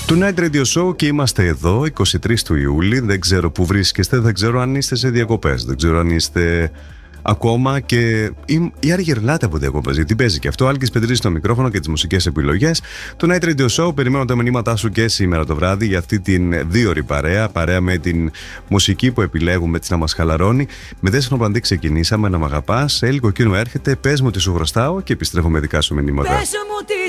Tonight Radio Show και είμαστε εδώ 23 του Ιούλη. Δεν ξέρω που βρίσκεστε, δεν ξέρω αν είστε σε διακοπές, δεν ξέρω αν είστε ακόμα και ή αν γυρνάτε από διακοπές, γιατί παίζει και αυτό. Άλκης Πετρής στο μικρόφωνο και τις μουσικές επιλογές. Tonight Radio Show, περιμένω τα μηνύματά σου και σήμερα το βράδυ για αυτή την 2ωρη παρέα με την μουσική που επιλέγουμε, έτσι να μας χαλαρώνει. Με Δέσποινα Παντή ξεκινήσαμε, να μ' αγαπάς. Έλικο εκείνο έρχεται, πες μου τι σου χρωστάω και επιστρέφω με δικά σου μηνύματα. Πες μου τι